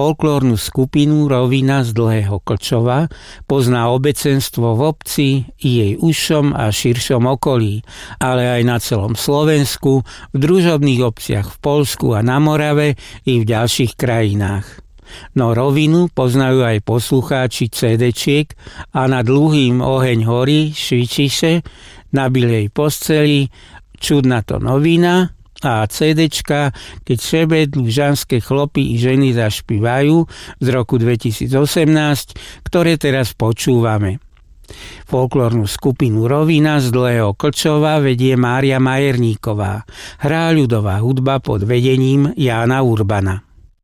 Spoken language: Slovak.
folklórnu skupinu Rovina z Dlhého Klčova, pozná obecenstvo v obci i jej užšom a širšom okolí, ale aj na celom Slovensku, v družobných obciach v Poľsku a na Morave i v ďalších krajinách. No Rovinu poznajú aj poslucháči CD-čiek a nad Dlhým oheň horí Švičiše, na Bilej posteli, Čudná to novina a CD-čka Keď šebet lužanské chlopy i ženy zašpívajú z roku 2018, ktoré teraz počúvame. Folklórnu skupinu Rovina z Dlhého Klčova vedie Mária Majerníková. Hrá ľudová hudba pod vedením Jána Urbana.